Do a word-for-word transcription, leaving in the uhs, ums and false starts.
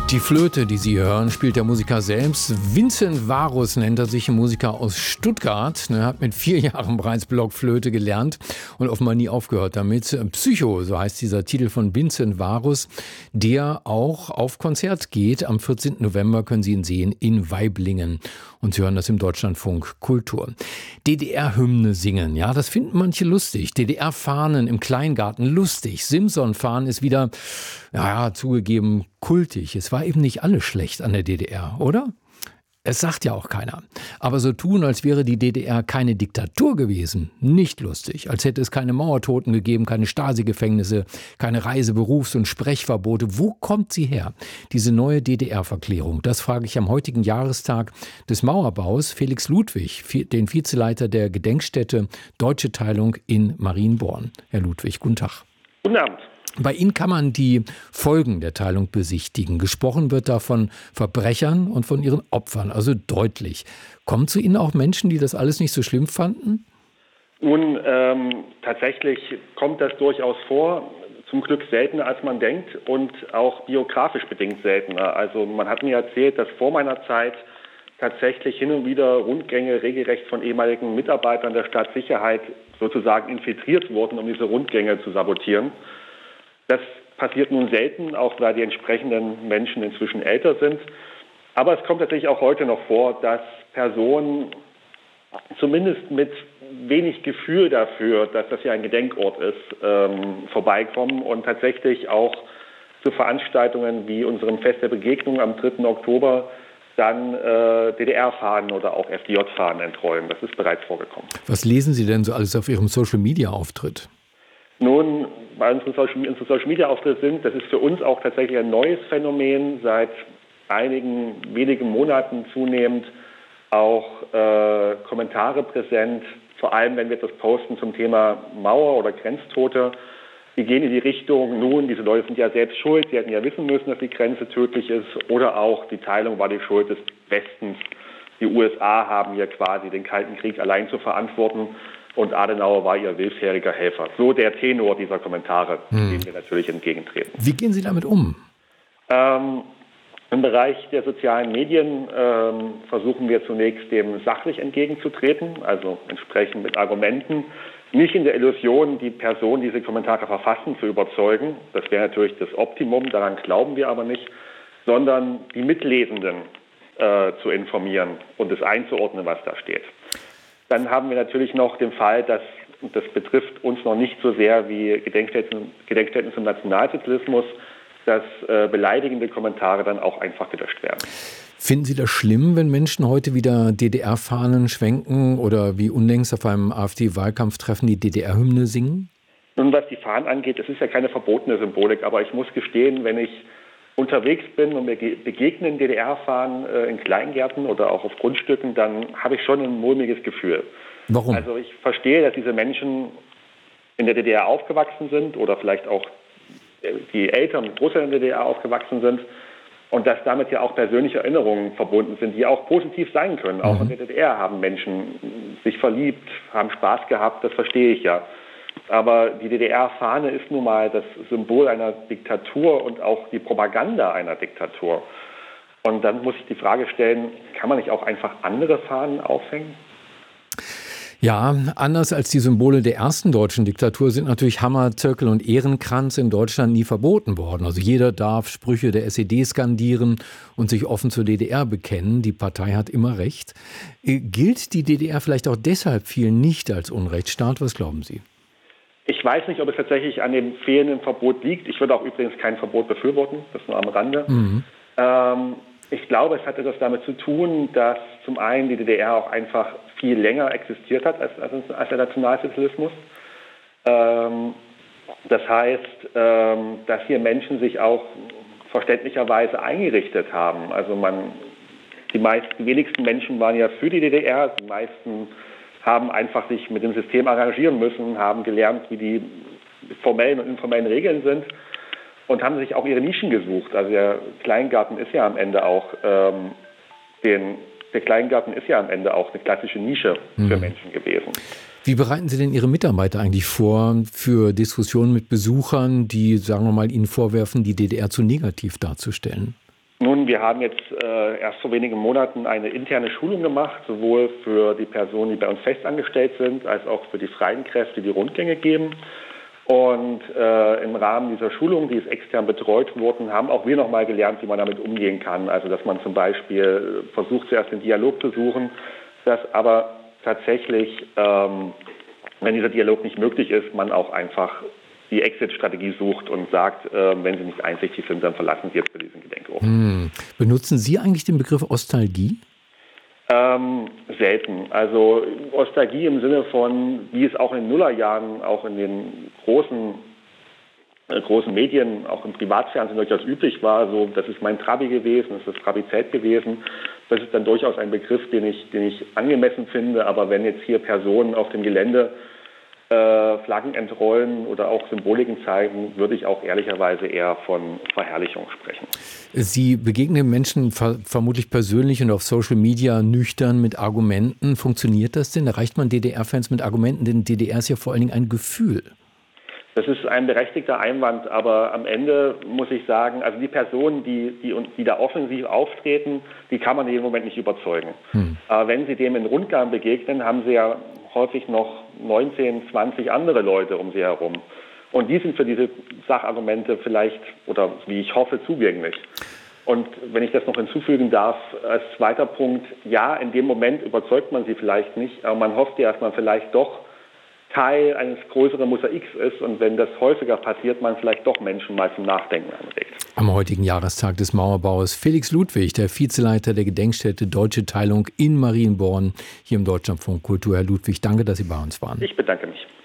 Die Flöte, die Sie hören, spielt der Musiker selbst. Vincent Varus nennt er sich, ein Musiker aus Stuttgart. Er hat mit vier Jahren bereits Blockflöte gelernt und offenbar nie aufgehört damit. Psycho, so heißt dieser Titel von Vincent Varus, der auch auf Konzert geht. Am vierzehnten November können Sie ihn sehen in Waiblingen. Und Sie hören das im Deutschlandfunk Kultur. D D R-Hymne singen, ja, das finden manche lustig. D D R-Fahnen im Kleingarten, lustig. Simson-Fahnen ist wieder, ja, zugegeben, kultig. Es war eben nicht alles schlecht an der D D R, oder? Es sagt ja auch keiner. Aber so tun, als wäre die D D R keine Diktatur gewesen, nicht lustig. Als hätte es keine Mauertoten gegeben, keine Stasi-Gefängnisse, keine Reise-, Berufs- und Sprechverbote. Wo kommt sie her, diese neue D D R-Verklärung? Das frage ich am heutigen Jahrestag des Mauerbaus Felix Ludwig, den Vizeleiter der Gedenkstätte Deutsche Teilung in Marienborn. Herr Ludwig, guten Tag. Guten Abend. Bei Ihnen kann man die Folgen der Teilung besichtigen. Gesprochen wird da von Verbrechern und von ihren Opfern, also deutlich. Kommen zu Ihnen auch Menschen, die das alles nicht so schlimm fanden? Nun, ähm, tatsächlich kommt das durchaus vor. Zum Glück seltener, als man denkt und auch biografisch bedingt seltener. Also man hat mir erzählt, dass vor meiner Zeit tatsächlich hin und wieder Rundgänge regelrecht von ehemaligen Mitarbeitern der Staatssicherheit sozusagen infiltriert wurden, um diese Rundgänge zu sabotieren. Das passiert nun selten, auch weil die entsprechenden Menschen inzwischen älter sind. Aber es kommt natürlich auch heute noch vor, dass Personen zumindest mit wenig Gefühl dafür, dass das ja ein Gedenkort ist, ähm, vorbeikommen und tatsächlich auch zu Veranstaltungen wie unserem Fest der Begegnung am dritten Oktober dann äh, D D R-Fahnen oder auch F D J-Fahnen entrollen. Das ist bereits vorgekommen. Was lesen Sie denn so alles auf Ihrem Social-Media-Auftritt? Nun, bei unseren Social, Social Media Auftritte sind, das ist für uns auch tatsächlich ein neues Phänomen, seit einigen wenigen Monaten zunehmend auch äh, Kommentare präsent, vor allem wenn wir etwas posten zum Thema Mauer oder Grenztote. Die gehen in die Richtung, nun, diese Leute sind ja selbst schuld, sie hätten ja wissen müssen, dass die Grenze tödlich ist, oder auch die Teilung war die Schuld des Westens. Die U S A haben hier quasi den Kalten Krieg allein zu verantworten. Und Adenauer war ihr willfähriger Helfer. So der Tenor dieser Kommentare, hm. dem wir natürlich entgegentreten. Wie gehen Sie damit um? Ähm, Im Bereich der sozialen Medien ähm, versuchen wir zunächst dem sachlich entgegenzutreten, also entsprechend mit Argumenten. Nicht in der Illusion, die Person, die diese Kommentare verfassen, zu überzeugen. Das wäre natürlich das Optimum, daran glauben wir aber nicht. Sondern die Mitlesenden äh, zu informieren und es einzuordnen, was da steht. Dann haben wir natürlich noch den Fall, dass, das betrifft uns noch nicht so sehr wie Gedenkstätten, Gedenkstätten zum Nationalsozialismus, dass äh, beleidigende Kommentare dann auch einfach gelöscht werden. Finden Sie das schlimm, wenn Menschen heute wieder D D R-Fahnen schwenken oder wie unlängst auf einem AfD-Wahlkampftreffen die D D R-Hymne singen? Nun, was die Fahnen angeht, es ist ja keine verbotene Symbolik, aber ich muss gestehen, wenn ich unterwegs bin und mir begegnen D D R-Fahnen äh, in Kleingärten oder auch auf Grundstücken, dann habe ich schon ein mulmiges Gefühl. Warum? Also ich verstehe, dass diese Menschen in der D D R aufgewachsen sind oder vielleicht auch die Eltern und Großeltern in der D D R aufgewachsen sind und dass damit ja auch persönliche Erinnerungen verbunden sind, die auch positiv sein können. Auch mhm. in der D D R haben Menschen sich verliebt, haben Spaß gehabt, das verstehe ich ja. Aber die D D R-Fahne ist nun mal das Symbol einer Diktatur und auch die Propaganda einer Diktatur. Und dann muss ich die Frage stellen, kann man nicht auch einfach andere Fahnen aufhängen? Ja, anders als die Symbole der ersten deutschen Diktatur sind natürlich Hammer, Zirkel und Ehrenkranz in Deutschland nie verboten worden. Also jeder darf Sprüche der S E D skandieren und sich offen zur D D R bekennen. Die Partei hat immer recht. Gilt die D D R vielleicht auch deshalb vielen nicht als Unrechtsstaat? Was glauben Sie? Ich weiß nicht, ob es tatsächlich an dem fehlenden Verbot liegt. Ich würde auch übrigens kein Verbot befürworten, das nur am Rande. Mhm. Ähm, ich glaube, es hat etwas damit zu tun, dass zum einen die D D R auch einfach viel länger existiert hat als, als, als der Nationalsozialismus. Ähm, das heißt, ähm, dass hier Menschen sich auch verständlicherweise eingerichtet haben. Also man, die meisten, die wenigsten Menschen waren ja für die D D R, die meisten haben einfach sich mit dem System arrangieren müssen, haben gelernt, wie die formellen und informellen Regeln sind und haben sich auch ihre Nischen gesucht. Also der Kleingarten ist ja am Ende auch ähm, den, der Kleingarten ist ja am Ende auch eine klassische Nische für mhm. Menschen gewesen. Wie bereiten Sie denn Ihre Mitarbeiter eigentlich vor für Diskussionen mit Besuchern, die, sagen wir mal, Ihnen vorwerfen, die D D R zu negativ darzustellen? wir haben jetzt äh, erst vor wenigen Monaten eine interne Schulung gemacht, sowohl für die Personen, die bei uns festangestellt sind, als auch für die freien Kräfte, die Rundgänge geben. Und äh, im Rahmen dieser Schulung, die ist extern betreut wurden, haben auch wir nochmal gelernt, wie man damit umgehen kann. Also dass man zum Beispiel versucht, zuerst den Dialog zu suchen, dass aber tatsächlich, ähm, wenn dieser Dialog nicht möglich ist, man auch einfach die Exit-Strategie sucht und sagt, äh, wenn Sie nicht einsichtig sind, dann verlassen Sie jetzt bei diesem Gedenkort. Hm. Benutzen Sie eigentlich den Begriff Ostalgie? Ähm, selten. Also Ostalgie im Sinne von, wie es auch in den Nullerjahren, auch in den großen, äh, großen Medien, auch im Privatfernsehen durchaus üblich war, so, das ist mein Trabi gewesen, das ist das Trabi-Zelt gewesen. Das ist dann durchaus ein Begriff, den ich, den ich angemessen finde. Aber wenn jetzt hier Personen auf dem Gelände äh, Flaggen entrollen oder auch Symboliken zeigen, würde ich auch ehrlicherweise eher von Verherrlichung sprechen. Sie begegnen Menschen ver- vermutlich persönlich und auf Social Media nüchtern mit Argumenten. Funktioniert das denn? Erreicht man D D R-Fans mit Argumenten? Denn D D R ist ja vor allen Dingen ein Gefühl. Das ist ein berechtigter Einwand, aber am Ende muss ich sagen, also die Personen, die, die, die da offensiv auftreten, die kann man in dem Moment nicht überzeugen. Hm. Aber wenn sie dem in Rundgang begegnen, haben sie ja häufig noch neunzehn, zwanzig andere Leute um sie herum. Und die sind für diese Sachargumente vielleicht, oder wie ich hoffe, zugänglich. Und wenn ich das noch hinzufügen darf, als zweiter Punkt, ja, in dem Moment überzeugt man sie vielleicht nicht, aber man hofft ja, dass man vielleicht doch Teil eines größeren Mosaiks ist und wenn das häufiger passiert, man vielleicht doch Menschen mal zum Nachdenken anregt. Am heutigen Jahrestag des Mauerbaus Felix Ludwig, der Vizeleiter der Gedenkstätte Deutsche Teilung in Marienborn, hier im Deutschlandfunk Kultur. Herr Ludwig, danke, dass Sie bei uns waren. Ich bedanke mich.